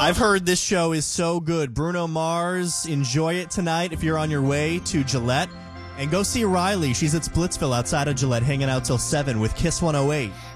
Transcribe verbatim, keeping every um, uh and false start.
I've heard this show is so good. Bruno Mars, enjoy it tonight if you're on your way to Gillette. And go see Riley. She's at Splitsville outside of Gillette, hanging out till seven with Kiss one oh eight.